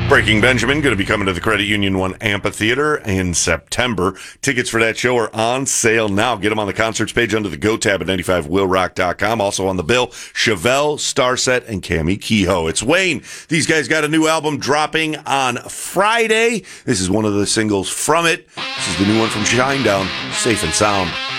Breaking Benjamin going to be coming to the Credit Union One Amphitheater in September. Tickets for that show are on sale now. Get them on the concerts page under the Go tab at 95willrock.com. Also on the bill, Chevelle, Starset, and Cammie Kehoe. It's Wayne. These guys got a new album dropping on Friday. This is one of the singles from it. This is the new one from Shinedown, Safe and Sound.